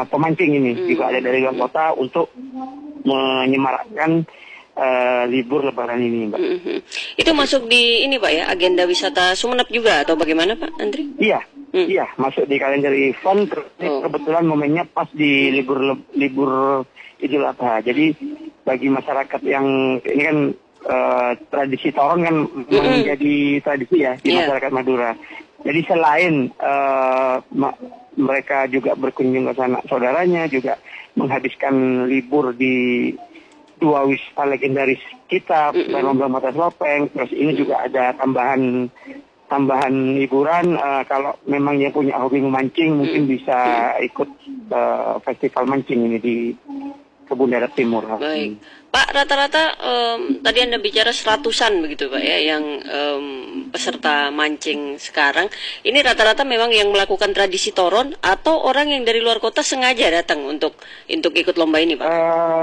pemancing ini juga ada dari luar kota untuk menyemarakkan libur Lebaran ini, Mbak. Itu masuk di ini Pak ya, agenda wisata Sumeneb juga atau bagaimana Pak Andri? Iya, iya masuk di kalender event. Kebetulan momennya pas di libur Idul Adha. Jadi bagi masyarakat yang ini kan tradisi toron kan menjadi tradisi ya di masyarakat Madura. Jadi selain mereka juga berkunjung ke sanak saudaranya, juga menghabiskan libur di dua wisata legendaris kita, Lomba Mata Lopeng. Terus ini juga ada tambahan hiburan. Kalau memang yang punya hobi memancing mungkin bisa ikut festival mancing ini di Kebun Darat Timur. Baik, Pak, rata-rata tadi Anda bicara seratusan begitu Pak ya, yang peserta mancing sekarang. Ini rata-rata memang yang melakukan tradisi toron atau orang yang dari luar kota sengaja datang untuk ikut lomba ini Pak?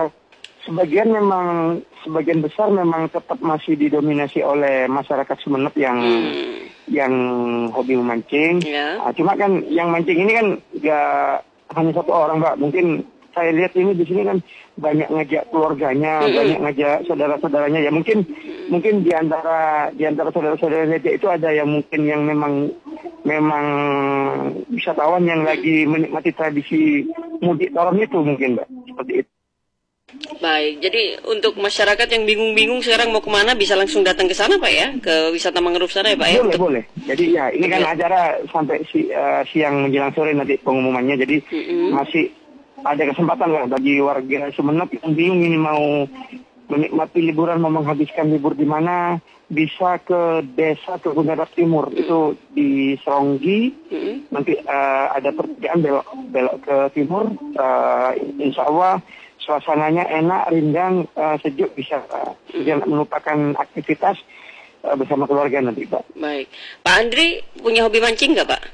Sebagian besar memang tetap masih didominasi oleh masyarakat Sumeneb yang hobi memancing. Cuma kan yang mancing ini kan gak hanya satu orang, Mbak. Mungkin saya lihat ini di sini kan banyak ngajak keluarganya, banyak ngajak saudara-saudaranya. Ya mungkin di antara saudara-saudaranya itu ada yang mungkin yang memang wisatawan yang lagi menikmati tradisi mudik toron itu mungkin, Mbak. Seperti itu. Baik, jadi untuk masyarakat yang bingung-bingung sekarang mau kemana bisa langsung datang ke sana Pak ya, ke wisata mangrove sana ya Pak ya? Boleh. Jadi ya ini kan acara sampai siang menjelang sore nanti pengumumannya. Jadi masih ada kesempatan lah bagi warga Sumeneb yang bingung ini mau menikmati liburan, mau menghabiskan libur di mana, bisa ke desa Kebun Darat Timur. Itu di Seronggi. Nanti ada pertigaan belok ke timur. Insya Allah suasananya enak, rindang, sejuk, bisa melupakan aktivitas bersama keluarga nanti, Pak. Baik, Pak Andri punya hobi mancing nggak, Pak?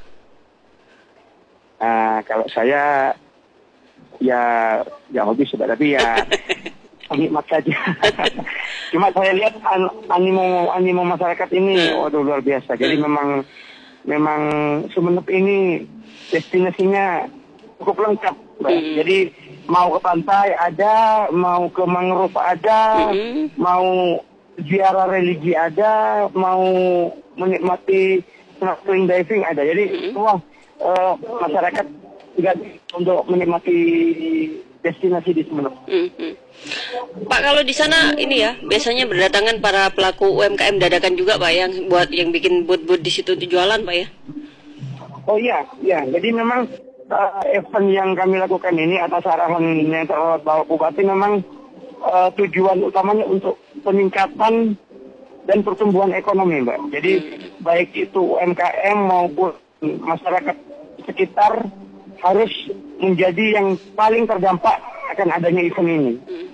Kalau saya ya hobi sudah, tapi ya nikmat saja. Cuma saya lihat animo masyarakat ini, waduh luar biasa. Jadi memang Sumeneb ini destinasinya cukup lengkap, Mbak. Jadi mau ke pantai ada, mau ke mangrove ada, mau ziarah religi ada, mau menikmati snorkeling diving ada. Jadi semua masyarakat untuk menikmati destinasi di Sumeneb. Pak, kalau di sana ini ya biasanya berdatangan para pelaku UMKM dadakan juga Pak yang bikin booth-booth di situ jualan Pak ya? Oh iya. Jadi memang event yang kami lakukan ini atas arahan yang terhormat Bapak Bupati memang tujuan utamanya untuk peningkatan dan pertumbuhan ekonomi, Mbak. Jadi baik itu UMKM maupun masyarakat sekitar harus menjadi yang paling terdampak akan adanya event ini.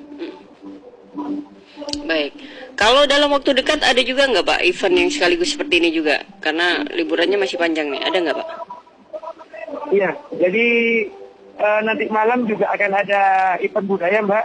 Baik. Kalau dalam waktu dekat ada juga nggak Pak event yang sekaligus seperti ini juga? Karena liburannya masih panjang nih. Ada nggak Pak? Iya, jadi nanti malam juga akan ada event budaya, Mbak.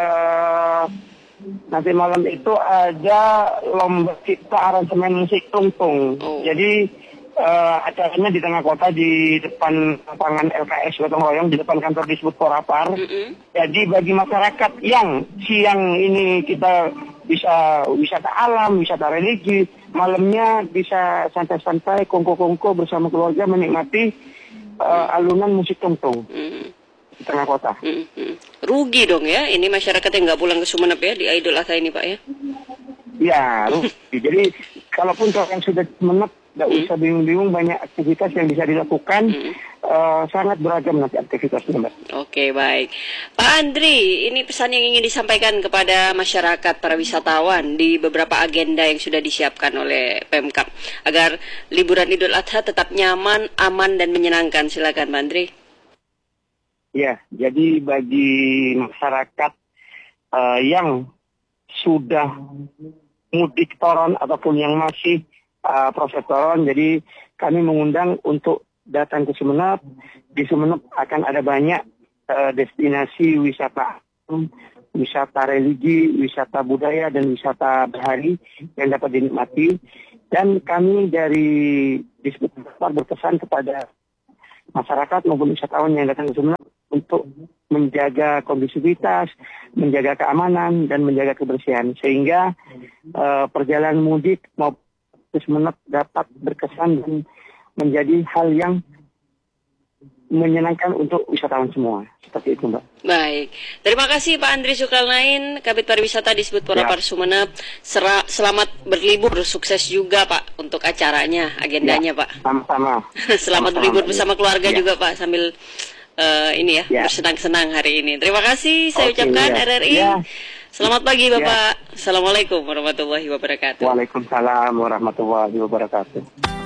Nanti malam itu ada lomba cipta aransemen musik tungtung. Jadi acaranya di tengah kota di depan lapangan LKS Gotong Royong, di depan kantor Disbud Porapar. Jadi bagi masyarakat yang siang ini kita bisa wisata alam, wisata religi, malamnya bisa santai-santai, kongko-kongko bersama keluarga menikmati alunan musik tungtung di tengah kota. Rugi dong ya, ini masyarakat yang nggak pulang ke Sumeneb ya di Idul Adha ini Pak ya? Ya, rugi. Jadi kalaupun yang sudah Sumeneb, nggak usah bingung-bingung, banyak aktivitas yang bisa dilakukan. Sangat beragam nanti aktivitasnya, Mbak. Oke, baik. Pak Andri, ini pesan yang ingin disampaikan kepada masyarakat, para wisatawan di beberapa agenda yang sudah disiapkan oleh Pemkab agar liburan Idul Adha tetap nyaman, aman, dan menyenangkan. Silakan, Pak Andri. Ya, jadi bagi masyarakat yang sudah mudik toron ataupun yang masih proses toron, jadi kami mengundang untuk datang ke Sumeneb. Di Sumeneb akan ada banyak destinasi wisata religi, wisata budaya, dan wisata bahari yang dapat dinikmati. Dan kami dari Disbud berpesan kepada masyarakat maupun wisatawan yang datang ke Sumeneb untuk untuk menjaga kondusivitas, menjaga keamanan, dan menjaga kebersihan. Sehingga perjalanan mudik maupun Sumeneb dapat berkesan dan menjadi hal yang menyenangkan untuk wisatawan semua. Seperti itu, Mbak. Baik. Terima kasih Pak Andri Zulkarnain, Kabid Pariwisata Disbud Porapar Sumeneb. Selamat berlibur, sukses juga Pak untuk acaranya, agendanya Pak. Sama-sama. Selamat berlibur bersama keluarga juga Pak, sambil bersenang-senang hari ini. Terima kasih saya ucapkan RRI. Selamat pagi Bapak. Assalamualaikum warahmatullahi wabarakatuh. Waalaikumsalam warahmatullahi wabarakatuh.